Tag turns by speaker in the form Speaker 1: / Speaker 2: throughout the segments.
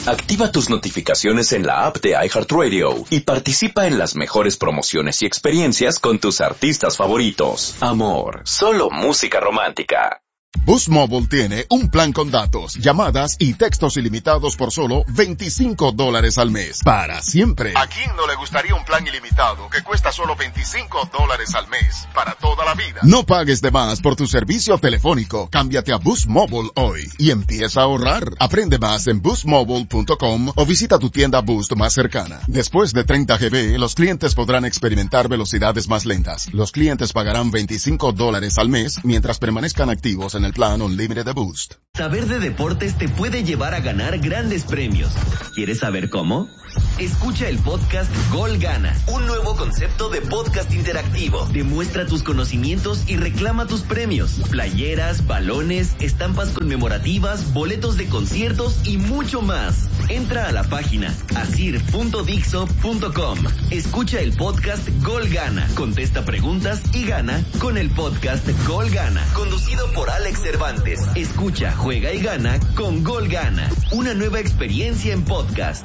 Speaker 1: Activa tus notificaciones en la app de iHeartRadio y participa en las mejores promociones y experiencias con tus artistas favoritos. Amor, solo música romántica.
Speaker 2: Boost Mobile tiene un plan con datos, llamadas y textos ilimitados por solo $25 al mes. Para siempre. ¿A quién no le gustaría un plan ilimitado que cuesta solo $25 al mes? Para toda la vida. No pagues de más por tu servicio telefónico. Cámbiate a Boost Mobile hoy y empieza a ahorrar. Aprende más en boostmobile.com o visita tu tienda Boost más cercana. Después de 30 GB, los clientes podrán experimentar velocidades más lentas. Los clientes pagarán $25 al mes mientras permanezcan activos en el plan Unlimited de Boost.
Speaker 3: Saber de deportes te puede llevar a ganar grandes premios. ¿Quieres saber cómo? Escucha el podcast Gol Gana, un nuevo concepto de podcast interactivo. Demuestra tus conocimientos y reclama tus premios. Playeras, balones, estampas conmemorativas, boletos de conciertos y mucho más. Entra a la página asir.dixo.com. Escucha el podcast Gol Gana, contesta preguntas y gana con el podcast Gol Gana, conducido por Alex Cervantes. Escucha, juega y gana con Gol Gana, una nueva experiencia en podcast.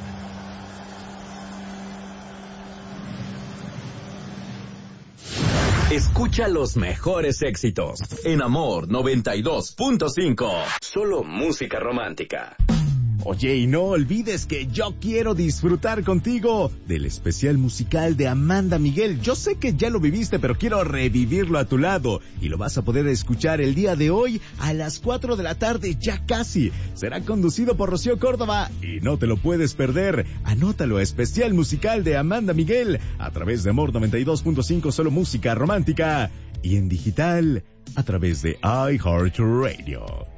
Speaker 1: Escucha los mejores éxitos en Amor 92.5. Solo música romántica.
Speaker 4: Oye, y no olvides que yo quiero disfrutar contigo del especial musical de Amanda Miguel. Yo sé que ya lo viviste, pero quiero revivirlo a tu lado. Y lo vas a poder escuchar el día de hoy a las 4 de la tarde, ya casi. Será conducido por Rocío Córdoba y no te lo puedes perder. Anótalo, especial musical de Amanda Miguel a través de Amor 92.5, solo música romántica. Y en digital a través de iHeartRadio.